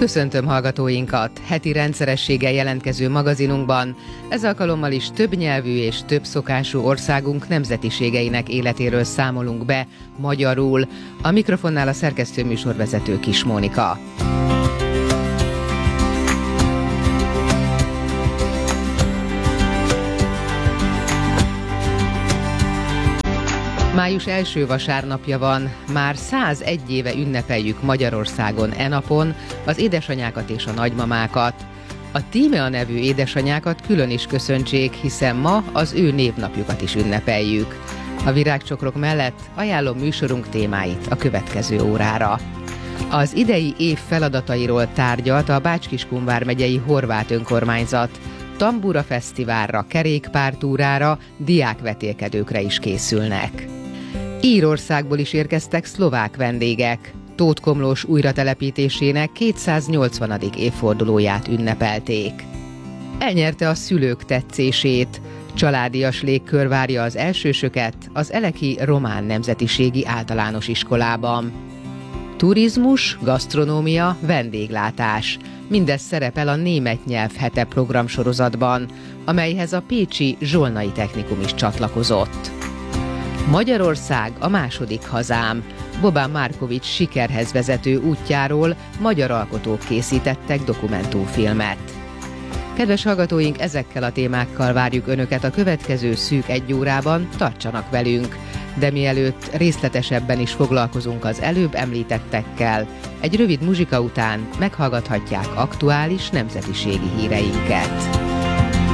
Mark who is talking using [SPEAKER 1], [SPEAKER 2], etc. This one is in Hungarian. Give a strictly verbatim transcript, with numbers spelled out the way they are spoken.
[SPEAKER 1] Köszöntöm hallgatóinkat! Heti rendszerességgel jelentkező magazinunkban ez alkalommal is több nyelvű és több szokású országunk nemzetiségeinek életéről számolunk be magyarul. A mikrofonnál a szerkesztő műsorvezető Kis Mónika. Május első vasárnapja van, már százegy éve ünnepeljük Magyarországon e napon az édesanyákat és a nagymamákat. A Tímea nevű édesanyákat külön is köszöntsék, hiszen ma az ő névnapjukat is ünnepeljük. A virágcsokrok mellett ajánlom műsorunk témáit a következő órára. Az idei év feladatairól tárgyalt a Bács-Kiskun vármegyei Horvát önkormányzat. Tambura fesztiválra, kerékpártúrára, diákvetélkedőkre is készülnek. Írországból is érkeztek szlovák vendégek. Tóth Komlós újratelepítésének kétszáznyolcvanadik évfordulóját ünnepelték. Elnyerte a szülők tetszését. Családias légkör várja az elsősöket az eleki román nemzetiségi általános iskolában. Turizmus, gasztronómia, vendéglátás. Mindez szerepel a Német Nyelv Hete programsorozatban, amelyhez a pécsi Zsolnai Technikum is csatlakozott. Magyarország a második hazám. Boban Markovics sikerhez vezető útjáról magyar alkotók készítettek dokumentumfilmet. Kedves hallgatóink, ezekkel a témákkal várjuk Önöket a következő szűk egy órában, tartsanak velünk! De mielőtt részletesebben is foglalkozunk az előbb említettekkel, egy rövid muzsika után meghallgathatják aktuális nemzetiségi híreinket.